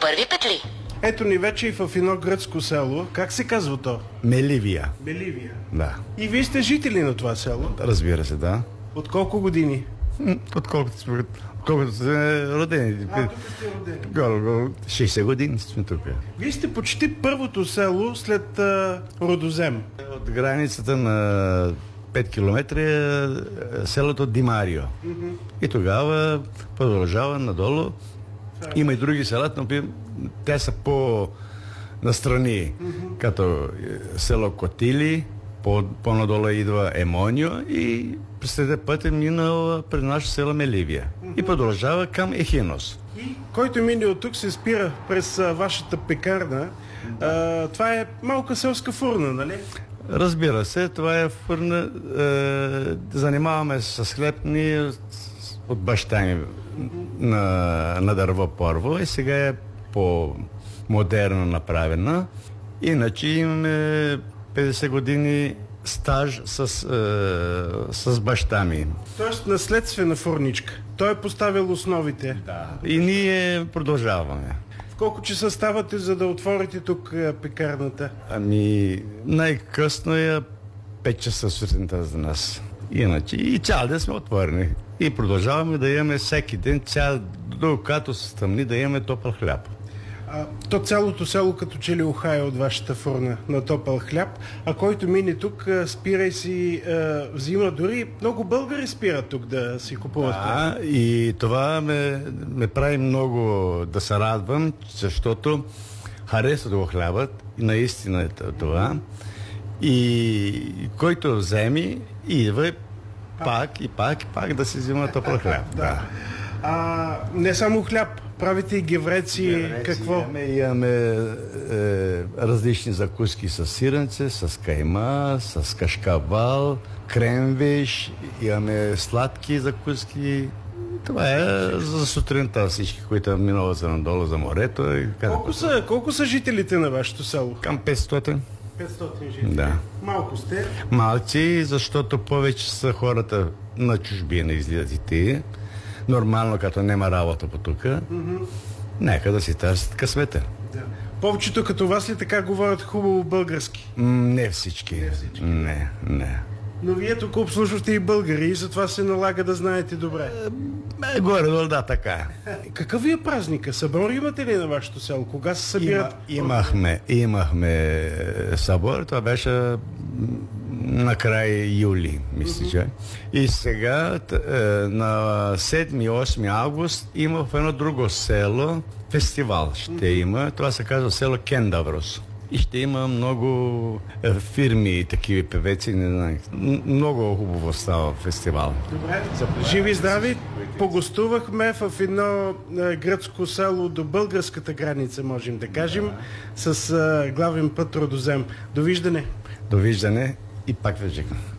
първи петли. Ето ни вече и в едно гръцко село. Как се казва то? Меливия. Меливия. Да. И вие сте жители на това село? Разбира се, да. От колко години? Отколкото сме родени. Тук сте родени. Горе-долу 60 години сме тук. Вие сте почти първото село след Родозем. От границата на 5 км е селото Димарио. И тогава продължава надолу. Има и други села, но те са по-настрани, като село Котили, по-надолу идва Емонио и през път е минал през нашето село Меливия. И продължава към Ехинос. И който мине от тук се спира през вашата пекарна. Това е малка селска фурна, нали? Разбира се, това е фурна. Занимаваме се с хлебни от баща ми на дърво първо и сега е по-модерно направена. Иначе имаме 50 години стаж с баща ми. Тоест наследствена фурничка. Той е поставил основите. Да. И ние продължаваме. В колко часа ставате, за да отворите тук пекарната? Ами най-късно е 5 часа сутринта за нас. Иначе и цял ден сме отворени. И продължаваме да имаме всеки ден, докато се стъмни, да имаме топъл хляб. То цялото село като че ли ухае от вашата фурна на топъл хляб, а който мине тук, спира и си взима. Дори много българи спират тук да си купуват. Да, и това ме прави много да се радвам, защото харесват го хлябът и наистина е това. И който вземи, идва пак и пак да си взима топъл хляб. Да. Не само хляб, правите и гевреци, какво? Имаме различни закуски с сиренце, с кайма, с кашкавал, кремвиш, имаме сладки закуски. Това е за сутринта всички, които минават за надолу за морето. Колко са жителите на вашето село? Към 500. 500 жители. Да. Малко сте. Малци, защото повече са хората на чужбина излизат и нормално, като няма работа по тук, нека да си търсят късмета. Да. Повечето като вас ли така говорят хубаво български? Не всички. Не. Но вие тук обслужвате и българи и затова се налага да знаете добре. Горе-долу, да, така. Какъв ви е празника? Събор имате ли на вашето село? Кога се събират? Имахме събор, това беше накрая юли, мисля, че. И сега на 7-8 август има в едно друго село фестивал ще има. Това се казва село Кендаврос. И ще има много фирми, такива певеци, не знам. Много хубаво става фестивал. Добре, живи и здрави. Погостувахме в едно гръцко село до българската граница, можем да кажем, с главен път Родозем. Довиждане. Довиждане и пак вече.